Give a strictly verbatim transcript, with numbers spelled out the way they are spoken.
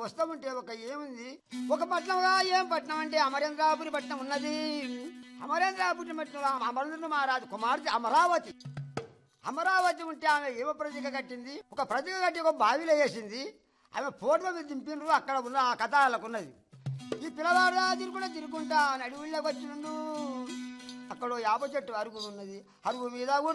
వస్తూ ఉంటే ఒక ఏముంది ఒక పట్నంగా ఏం పట్నం అంటే అమరేంద్రాపురి పట్నం ఉన్నది. అమరేంద్రాపురి పట్నంలో అమరేంద్ర మహారాజు కుమార్తె అమరావతి. అమరావతి ఉంటే ఆమె ఏవ ప్రతిక కట్టింది, ఒక ప్రతిక కట్టి ఒక బావిలో వేసింది. ఆమె ఫోటో మీద దింపినరు, అక్కడ ఉన్న ఆ కథ వాళ్ళకు ఉన్నది. ఈ పిల్లవాడు తిరుగుకుంటా తిరుగుకుంటా అడవిలోకి వచ్చిండు. అక్కడ యాప చెట్టు అరుగు ఉన్నది, అరుగు మీద